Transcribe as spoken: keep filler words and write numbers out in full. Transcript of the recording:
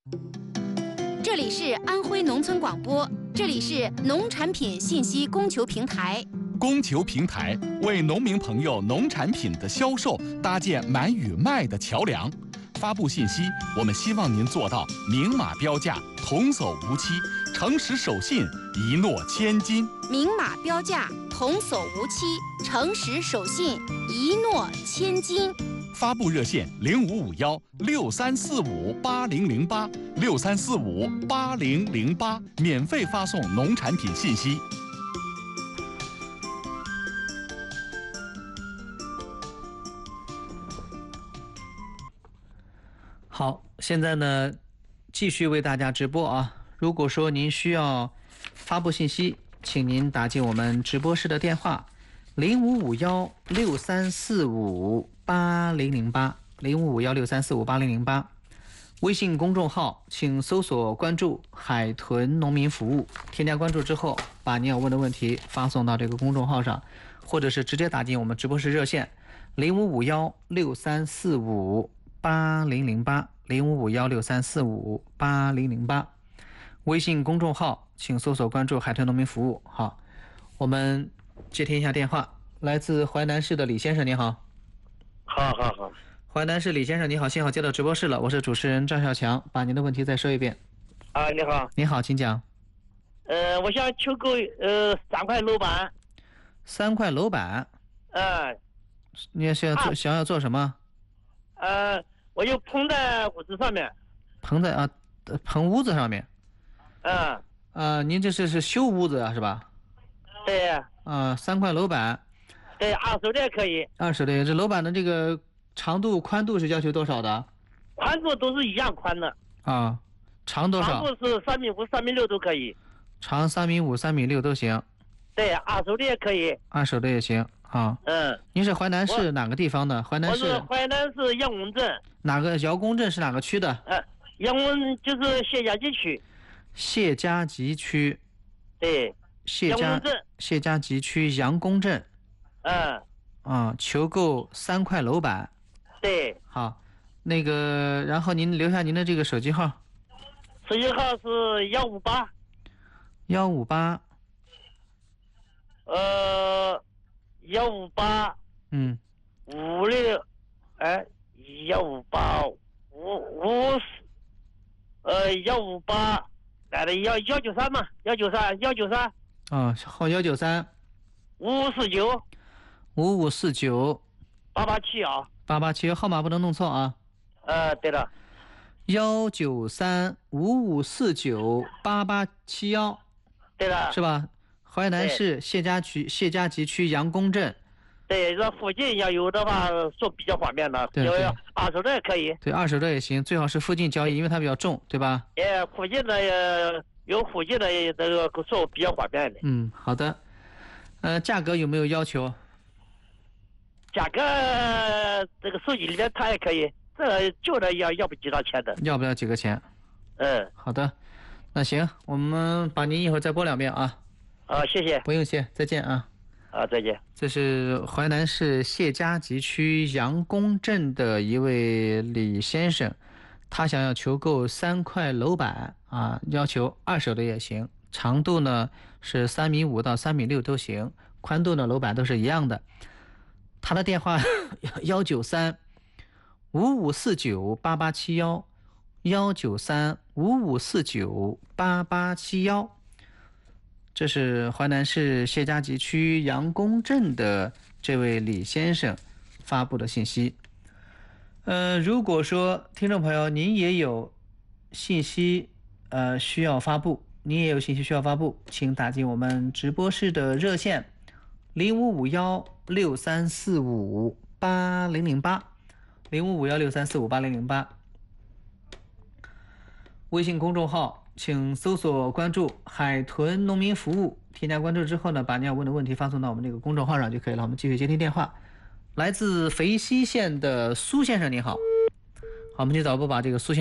这里是安徽农村广播，这里是农产品信息供求平台。 供求平台为农民朋友农产品的销售搭建买与卖的桥梁。发布信息，我们希望您做到明码标价、童叟无欺、诚实守信、一诺千金。 明码标价、童叟无欺、诚实守信、一诺千金。 发布热线零五五幺六三四五八零零八六三四五八零零八，免费发送农产品信息。 好，现在呢，继续为大家直播啊。如果说您需要发布信息，请您打进我们直播室的电话零五五幺六三四五八零零八零五五幺六三四五八零零八。微信公众号请搜索关注海豚农民服务，添加关注之后，把您要问的问题发送到这个公众号上，或者是直接打进我们直播室热线零五五幺六三四五八零零八零五五幺六三四五八零零八。微信公众号请搜索关注海豚农民服务。好，我们接听一下电话，来自淮南市的李先生，你好。 好好好。 淮南市李先生，你好，幸好接到直播室了，我是主持人张小强，把您的问题再说一遍。 啊，你好。 你好，请讲。 呃，我想求购呃三块楼板。 三块楼板。 嗯。 你想要做、啊、想要做什么？ 呃，我就棚在屋子上面。 棚在啊，棚屋子上面。 嗯。 呃，您这是是修屋子啊，是吧？ 对。 啊、呃，三块楼板。 对，二手的也可以。 二手的，这楼板的这个长度、宽度是要求多少的？ 宽度都是一样宽的。 啊，长多少？ 长度是三米五、三米六都可以。 长三米五、三米六都行。 对，二手的也可以。 二手的也行啊。 嗯。 您是淮南市哪个地方的？淮南市。 我是淮南市杨公镇。 哪个姚公镇是哪个区的？ 呃，杨公就是谢家集区。 谢家集区。 对。 谢家谢家集区杨公镇。 嗯。 啊，求购三块楼板。 对。 好，那个，然后您留下您的这个手机号。 手机号是幺五八。 幺五八。 呃，幺五八。 嗯。 五六，哎，幺五八五五，呃，幺五八，来了幺幺九三嘛，幺九三幺九三。 啊，号幺九三。 五五四九。 五五四九。 八八七幺。 八八七幺，号码不能弄错啊。 呃，对了。 幺九三五五四九八八七幺。 对了。 是吧？淮南市谢家区谢家集区杨公镇。 对，这附近要有的话，说比较方便的。 对对。 二手的也可以。 对，二手的也行，最好是附近交易，因为它比较重，对吧？ 哎，附近的也有附近的那个说比较方便的。 嗯，好的。呃，价格有没有要求？ 价格这个手机里面它也可以，这旧的要要不几张钱的。 要不要几个钱？ 嗯。 好的，那行，我们把您一会儿再播两遍啊。 啊，谢谢。 不用谢，再见啊。 啊，再见。 这是淮南市谢家集区杨公镇的一位李先生，他想要求购三块楼板啊，要求二手的也行，长度呢是三米五到三米六都行，宽度呢楼板都是一样的。他的电话幺九三五五四九八八七幺幺九三五五四九八八七幺。这是淮南市谢家集区杨公镇的这位李先生发布的信息。呃，如果说听众朋友您也有信息呃需要发布，您也有信息需要发布，请打进我们直播室的热线零五五幺六三四五八零零八零五五幺六三四五八零零八。微信公众号请搜索关注海豚农民服务，添加关注之后呢，把你要问的问题发送到我们这个公众号上就可以了。我们继续接听电话，来自肥西县的苏先生，你好。好，我们今早不把这个苏先生